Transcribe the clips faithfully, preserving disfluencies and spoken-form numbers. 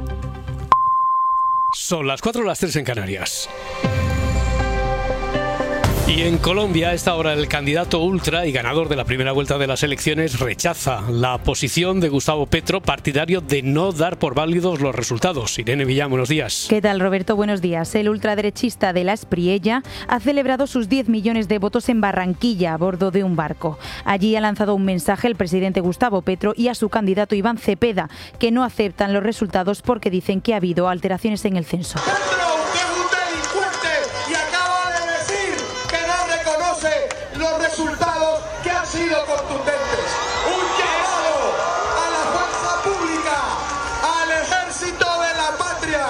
Son las cuatro, las tres en Canarias. Y en Colombia, a esta hora, el candidato ultra y ganador de la primera vuelta de las elecciones rechaza la posición de Gustavo Petro, partidario de no dar por válidos los resultados. Irene Villán, buenos días. ¿Qué tal, Roberto? Buenos días. El ultraderechista de la Espriella ha celebrado sus diez millones de votos en Barranquilla a bordo de un barco. Allí ha lanzado un mensaje al presidente Gustavo Petro y a su candidato Iván Cepeda, que no aceptan los resultados porque dicen que ha habido alteraciones en el censo. Los resultados que han sido contundentes. Un llamado a la fuerza pública, al ejército de la patria,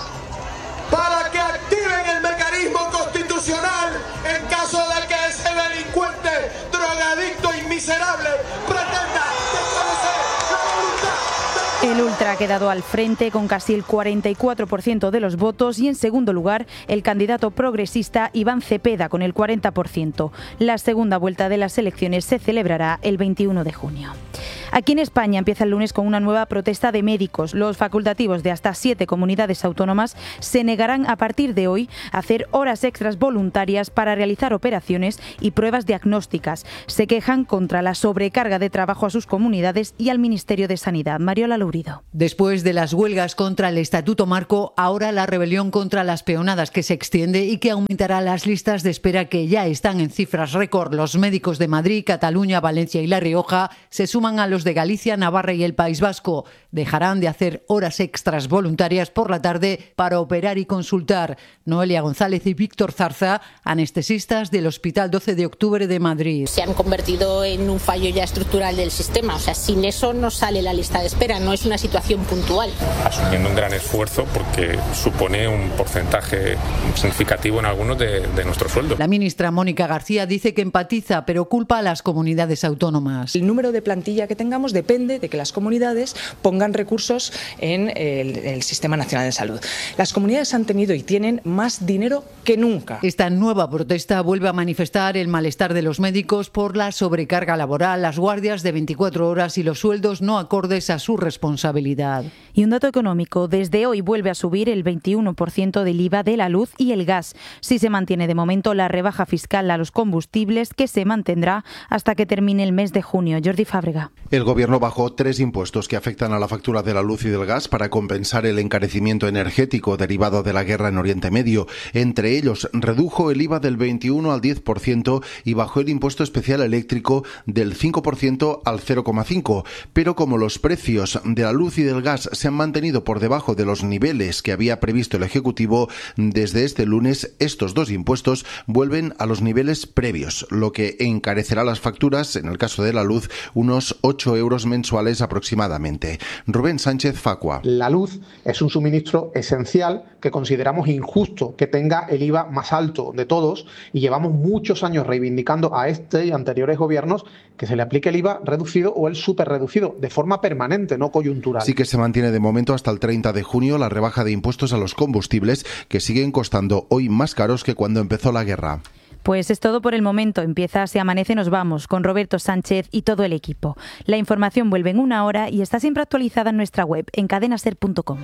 para que activen el mecanismo constitucional en caso de que ese delincuente, drogadicto y miserable pretenda desconocer la voluntad. El ultra ha quedado al frente con casi el cuarenta y cuatro por ciento de los votos y en segundo lugar el candidato progresista Iván Cepeda con el cuarenta por ciento. La segunda vuelta de las elecciones se celebrará el veintiuno de junio. Aquí en España empieza el lunes con una nueva protesta de médicos. Los facultativos de hasta siete comunidades autónomas se negarán a partir de hoy a hacer horas extras voluntarias para realizar operaciones y pruebas diagnósticas. Se quejan contra la sobrecarga de trabajo a sus comunidades y al Ministerio de Sanidad. Mariola Lourido. Después de las huelgas contra el Estatuto Marco, ahora la rebelión contra las peonadas que se extiende y que aumentará las listas de espera que ya están en cifras récord. Los médicos de Madrid, Cataluña, Valencia y La Rioja se suman a los de Galicia, Navarra y el País Vasco. Dejarán de hacer horas extras voluntarias por la tarde para operar y consultar. Noelia González y Víctor Zarza, anestesistas del Hospital doce de octubre de Madrid. Se han convertido en un fallo ya estructural del sistema. O sea, sin eso no sale la lista de espera, no es una situación puntual. Asumiendo un gran esfuerzo porque supone un porcentaje significativo en algunos de, de nuestro sueldo. La ministra Mónica García dice que empatiza, pero culpa a las comunidades autónomas. El número de plantilla que tengamos depende de que las comunidades pongan recursos en el, el Sistema Nacional de Salud. Las comunidades han tenido y tienen más dinero que nunca. Esta nueva protesta vuelve a manifestar el malestar de los médicos por la sobrecarga laboral, las guardias de veinticuatro horas y los sueldos no acordes a su responsabilidad. Y un dato económico, desde hoy vuelve a subir el veintiuno por ciento del I V A de la luz y el gas. Si se mantiene de momento la rebaja fiscal a los combustibles, que se mantendrá hasta que termine el mes de junio. Jordi Fábrega. El Gobierno bajó tres impuestos que afectan a la factura de la luz y del gas para compensar el encarecimiento energético derivado de la guerra en Oriente Medio. Entre ellos, redujo el I V A del veintiuno al diez por ciento y bajó el impuesto especial eléctrico del cinco por ciento al cero coma cinco por ciento. Pero como los precios de la luz y del gas se han mantenido por debajo de los niveles que había previsto el Ejecutivo, desde este lunes estos dos impuestos vuelven a los niveles previos, lo que encarecerá las facturas, en el caso de la luz, unos ocho euros mensuales aproximadamente. Rubén Sánchez Facua. La luz es un suministro esencial que consideramos injusto que tenga el I V A más alto de todos y llevamos muchos años reivindicando a este y anteriores gobiernos que se le aplique el I V A reducido o el superreducido de forma permanente, no coyuntural. Sí que se mantiene de momento hasta el treinta de junio la rebaja de impuestos a los combustibles, que siguen costando hoy más caros que cuando empezó la guerra. Pues es todo por el momento. Empieza Se Amanece, nos vamos con Roberto Sánchez y todo el equipo. La información vuelve en una hora y está siempre actualizada en nuestra web, en cadena ser punto com.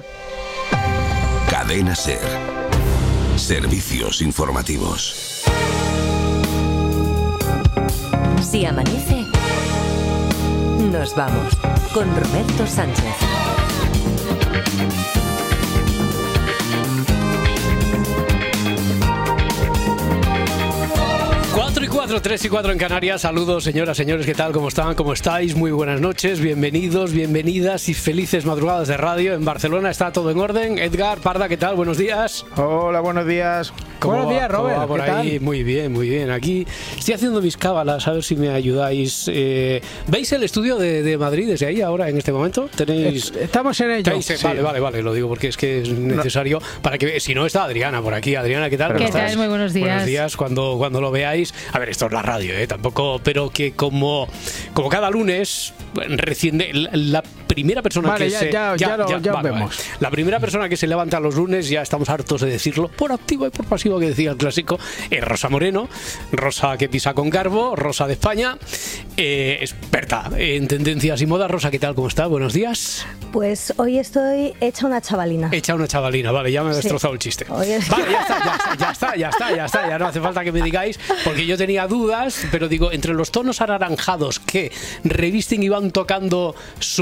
Cadena Ser. Servicios informativos. Si amanece, nos vamos con Roberto Sánchez. cuatro y cuatro, tres y cuatro en Canarias. Saludos, señoras, señores, ¿qué tal? ¿Cómo están? ¿Cómo estáis? Muy buenas noches, bienvenidos, bienvenidas y felices madrugadas de radio. En Barcelona está todo en orden. Edgar Parda, ¿qué tal? Buenos días. Hola, buenos días. Buenos va, días, Robert. ¿Cómo va por ¿Qué ahí? tal? Muy bien, muy bien. Aquí estoy haciendo mis cábalas, a ver si me ayudáis. Eh, ¿Veis el estudio de, de Madrid desde ahí ahora, en este momento? ¿Tenéis...? Estamos en ello. Sí. Sí. Vale, vale, vale, lo digo porque es que es necesario no. para que... Si no, está Adriana por aquí. Adriana, ¿qué tal? ¿Qué tal? Muy buenos días. Buenos días, cuando, cuando lo veáis. A ver, esto es la radio, ¿eh? Tampoco... Pero que como, como cada lunes, recién de, la, la primera persona vale, que ya, se... Ya, ya, ya, lo, ya vale, vemos. Vale. La primera persona que se levanta los lunes, ya estamos hartos de decirlo, por activo y por pasivo, que decía el clásico, es Rosa Moreno. Rosa que pisa con garbo, Rosa de España, eh, experta en tendencias y moda. Rosa, ¿qué tal? ¿Cómo está? Buenos días. Pues hoy estoy hecha una chavalina. Hecha una chavalina, vale, ya me he Sí. destrozado el chiste. Hoy es- Vale, ya está, ya está, ya está, ya está, ya está, ya no hace falta que me digáis, porque yo tenía dudas, pero digo, entre los tonos anaranjados que revisten y van tocando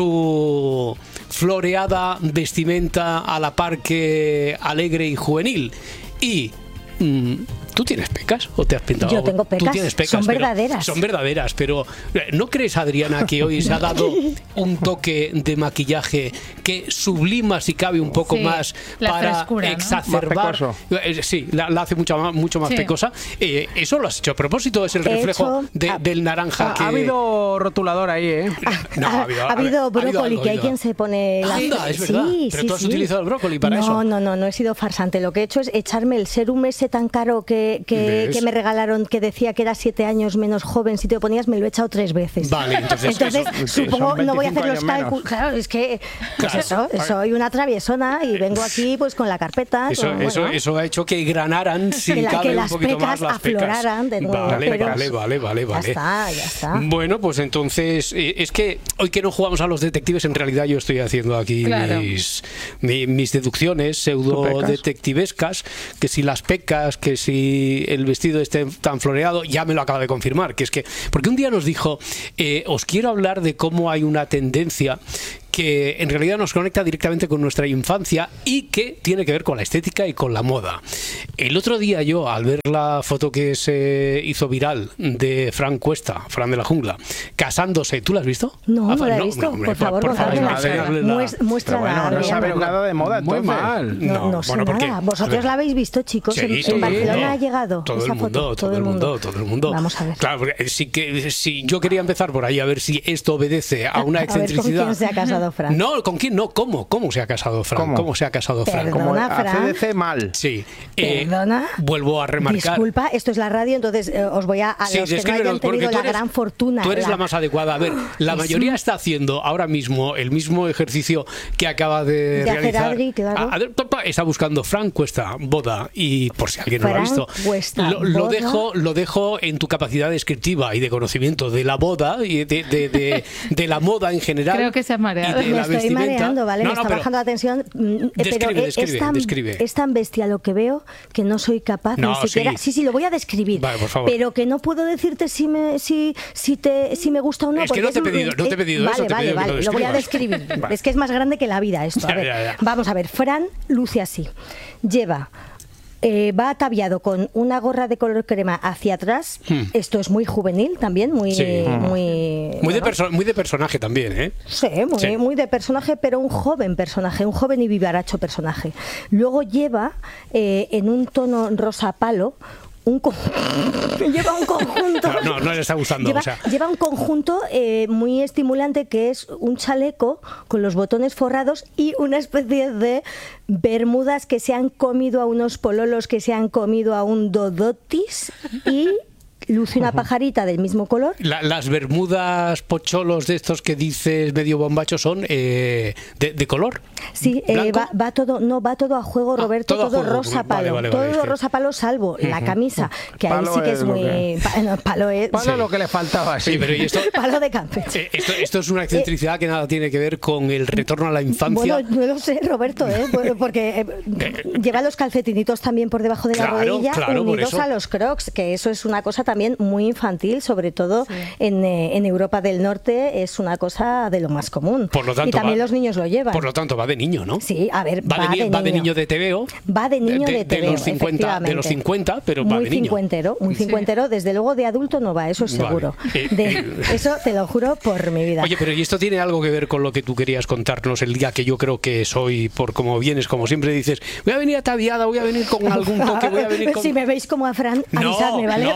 su floreada vestimenta a la par que alegre y juvenil, y... mm, ¿tú tienes pecas o te has pintado? Yo tengo pecas, Tú tienes pecas, son pero- verdaderas. Son verdaderas, pero ¿no crees, Adriana, que hoy se ha dado un toque de maquillaje que sublima, si cabe, un poco Sí, más la para frescura, ¿no? exacerbar? Más Eh, Sí, la, la hace mucho más, mucho más Sí. pecosa. Eh, ¿Eso lo has hecho a propósito? ¿Es el He reflejo hecho- de- ha- del naranja Ha, que...? ha habido rotulador ahí, ¿eh? No, ha, ha habido, ha habido ha habido brócoli, algo, que ha hay habido quien se pone... la- Anda, es verdad. Sí, Pero sí, tú has sí. utilizado el brócoli para no, eso. No, no, no, no he sido farsante. Lo que he hecho es echarme el serum ese tan caro que, que, ¿Ves? que me regalaron, que decía que era siete años menos joven si te lo ponías, me lo he echado tres veces. Vale, entonces Entonces, eso- supongo, son no voy a hacer veinticinco los años menos. cálculos. Claro, es que, pues Claro. eso, soy una traviesona y vengo aquí pues con la carpeta. Eso, con, eso, bueno, eso ha hecho que granaran, si Que la- cabe, que un las poquito más pecas las pecas. afloraran de nuevo, Vale, pero- vale, vale, vale, ya vale. está, ya está. Bueno, pues entonces, eh, es que hoy que no jugamos a los detectives, en realidad yo estoy haciendo aquí Claro. mis, mi- mis deducciones pseudo-detectivescas, que si las pecas, que si el vestido esté tan floreado, ya me lo acaba de confirmar, que es que, porque un día nos dijo, eh, os quiero hablar de cómo hay una tendencia que en realidad nos conecta directamente con nuestra infancia y que tiene que ver con la estética y con la moda. El otro día yo, al ver la foto que se hizo viral de Fran Cuesta, Fran de la Jungla, casándose, ¿tú la has visto? No, Ah, no la he visto. hombre, Por favor, favor, Gonzalo, enseñarle la- mues- muéstrala, Pero bueno, no Adriana. sabes nada de moda, Muy entonces. mal. No, no sé bueno, porque, nada. a ¿Vosotros ver, la habéis visto, chicos? Sí, en todo en el Barcelona mundo. ha llegado Todo esa el mundo, foto. todo el mundo, todo el mundo. Vamos a ver. Claro, porque sí que si yo quería empezar por ahí a ver si esto obedece a una A ver con excentricidad. quién se ha casado Fran. No, ¿con quién? No, ¿cómo? ¿Cómo se ha casado Fran? ¿Cómo, ¿Cómo? se ha casado Fran? Perdona, Como Fran. A C D C mal. Sí. Eh, Perdona. Vuelvo a remarcar. Disculpa, esto es la radio, entonces eh, os voy a, a Sí, los que no descríbelo, hayan porque tenido tú la eres- gran fortuna. Tú eres la más adecuada. A ver, la Es mayoría un- está haciendo ahora mismo el mismo ejercicio que acaba de, De hacer realizar. Adri, claro. A- a- pa- pa- está buscando Fran Cuesta, boda, y por si alguien no lo ha Fran visto, Cuesta, lo, lo boda. dejo, lo dejo en tu capacidad descriptiva y de conocimiento de la boda y de, de, de, de la moda en general. Creo que se ha mareado. y de Me la estoy vestimenta. mareando, ¿vale? No, Me no, está pero- bajando la tensión. mm, eh, Describe, pero es- describe, es, tan, describe. es tan bestia lo que veo que no soy capaz No, ni siquiera. sí. Sí, sí, lo voy a describir. Vale, por favor. Pero que no puedo decirte si me, si, si te, si me gusta o no. Es que porque no te he un- pedido- no te he eh, pedido vale, eso, te he vale, pedido que vale, lo lo voy a describas. describir. Vale. Es que es más grande que la vida esto. A Ya, ver, ya, ya. Vamos a ver. Fran luce así. Lleva. eh, va ataviado con una gorra de color crema hacia atrás. Hmm. Esto es muy juvenil también, muy, Sí. muy, Muy de, bueno, perso- muy de personaje también, ¿eh? Sí, muy, Sí. muy de personaje, pero un joven personaje, un joven y vivaracho personaje. Luego lleva eh, en un tono rosa palo un co- lleva un conjunto. No, no, no le está gustando. Lleva, o sea, lleva un conjunto eh, muy estimulante que es un chaleco con los botones forrados y una especie de bermudas que se han comido a unos pololos que se han comido a un dodotis y luce una pajarita del mismo color. la- las bermudas pocholos de estos que dices medio bombacho son eh, de, de color. Sí, eh, ¿Blanco? va, va todo, no, va todo a juego, Roberto, todo a todo, juego. rosa Vale, palo, vale, vale, todo es que- rosa palo salvo la camisa, que ahí Palo sí que es es lo muy... que- pa- no, palo es... Palo lo que le faltaba, sí. Sí, pero ¿y esto? Palo de Campeche. Eh, Esto, esto es una excentricidad que nada tiene que ver con el retorno a la infancia. Bueno, no lo sé, Roberto, ¿eh? Por- porque eh, lleva los calcetinitos también por debajo de Claro, la rodilla, claro, por unidos eso. a los crocs, que eso es una cosa también muy infantil, sobre todo en, eh, en Europa del Norte es una cosa de lo más común. Por lo tanto, y también va- los niños lo llevan. Por lo tanto, va de niño, ¿no? Sí, a ver, Va, va, de, ni- de, va de niño. niño de T V O. Va de niño de, de, T V O, los cincuenta, de los efectivamente. cincuenta, pero va muy de niño. cincuentero, muy cincuentero, desde luego de adulto no va, eso es Vale. seguro. Eh, De- eh. eso te lo juro por mi vida. Oye, pero ¿y esto tiene algo que ver con lo que tú querías contarnos el día que yo creo que soy, por como vienes, como siempre dices, voy a venir ataviada, voy a venir con algún toque, voy a venir con... Si me veis como a Fran, avisadme, ¿vale? No, no, no,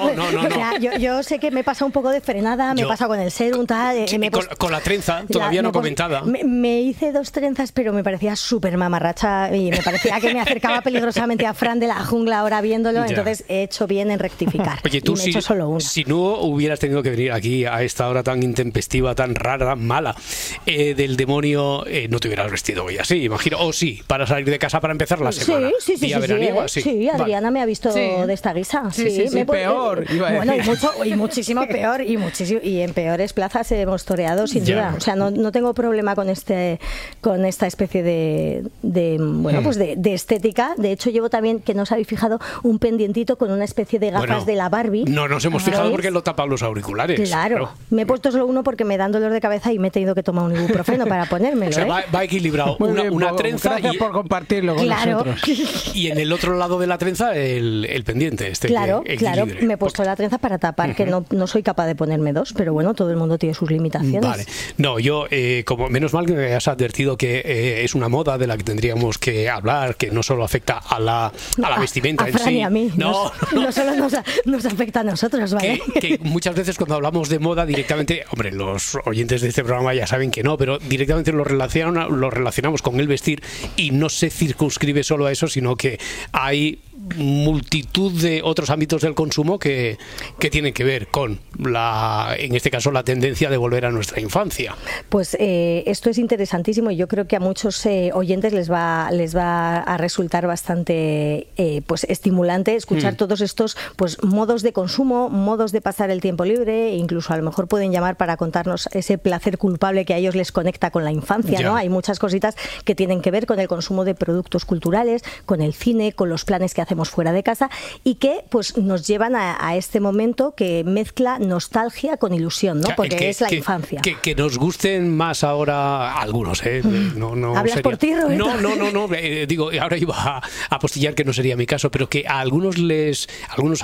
no, no. O sea, yo, yo sé que me pasa un poco de frenada, me Yo- pasa con el serum, tal. eh, Sí, me he con, puesto- con la trenza, todavía la- no me he puesto- comentada. Me, me hice dos trenzas, pero me parecía súper mamarracha y me parecía que me acercaba peligrosamente a Fran de la Jungla ahora viéndolo, Ya. entonces he hecho bien en rectificar. Oye, tú y me he si, hecho solo una. si no hubieras tenido que venir aquí a esta hora tan intempestiva, tan rara, tan mala eh, del demonio, eh, no te hubieras vestido hoy así, imagino. O sí, para salir de casa para empezar la semana. Sí, sí, sí, Día sí, sí, veraniego, ¿eh? así. Sí, Adriana Vale. me ha visto Sí. de esta guisa. Sí, sí, sí, me he pu- peor, iba a Bueno, y, decir. mucho, y muchísimo peor, y muchísimo y en peores plazas hemos toreado sin Ya. duda. O sea, no, no tengo problema con este con esta especie de, de bueno, Hmm. pues de, de estética. De hecho, llevo también, que no os habéis fijado, un pendientito con una especie de gafas Bueno, de la Barbie. No nos hemos fijado ¿Veis? porque lo tapan los auriculares. Claro, me he puesto solo uno porque me dan dolor de cabeza y me he tenido que tomar un ibuprofeno para ponérmelo. O sea, ¿eh? va, va equilibrado. Muy Una, bien, una Bob, trenza gracias y, por compartirlo con Claro. nosotros. y en el otro lado de la trenza el, el pendiente. Este Claro, que claro, equilibre. me he puesto la trenza para tapar, que no, no soy capaz de ponerme dos, pero bueno, todo el mundo tiene sus limitaciones. Vale. No, yo, eh, como menos mal que me has advertido que eh, es una moda de la que tendríamos que hablar, que no solo afecta a la, a la vestimenta a en Fran sí. y a mí. No, no, no solo nos, nos afecta a nosotros, ¿vale? que, que muchas veces cuando hablamos de moda directamente, hombre, los oyentes de este programa ya saben que no, pero directamente lo, relaciona, lo relacionamos con el vestir y no se circunscribe solo a eso, sino que hay multitud de otros ámbitos del consumo que, que tienen que ver con la, en este caso, la tendencia de volver a nuestra infancia. Pues eh, esto es interesantísimo y yo creo que a muchos eh, oyentes les va les va a resultar bastante eh, pues estimulante escuchar Mm. todos estos pues modos de consumo, modos de pasar el tiempo libre, e incluso a lo mejor pueden llamar para contarnos ese placer culpable que a ellos les conecta con la infancia, Ya. ¿no? Hay muchas cositas que tienen que ver con el consumo de productos culturales, con el cine, con los planes que hacemos fuera de casa y que pues nos llevan a, a este momento que mezcla nostalgia con ilusión, ¿no? Que- Porque que- es la que- infancia. Que, que nos gusten más ahora algunos, ¿eh? No, no ¿Hablas sería- por ti, Roberto? No, no, no, no. eh, digo, ahora iba a apostillar que no sería mi caso, pero que a algunos les, algunos